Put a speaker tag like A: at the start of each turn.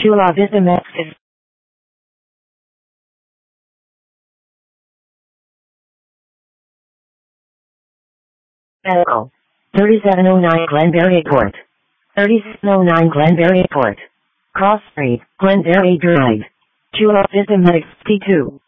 A: Chula Vista Mexican. Echo. 3709 Glenberry Court. 3709 Glenberry Court. Cross Street, Glenberry Drive. Chula Vista Mexican 2.